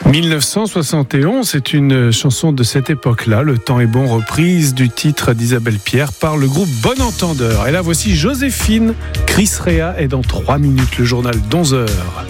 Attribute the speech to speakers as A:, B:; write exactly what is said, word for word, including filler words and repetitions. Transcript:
A: mille neuf cent soixante et onze, c'est une chanson de cette époque-là, Le temps est bon, reprise du titre d'Isabelle Pierre par le groupe Bon Entendeur. Et là, voici Joséphine, Chris Rea est dans trois minutes, le journal d'onze heures.